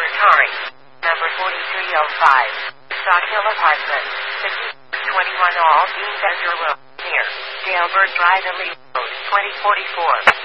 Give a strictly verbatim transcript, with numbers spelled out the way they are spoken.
Atari. Number forty-three oh five. Stock Hill Apartment. fifty twenty-one All Bean Bender Road. Near Dalebert Drive and Lee Road. twenty forty-four.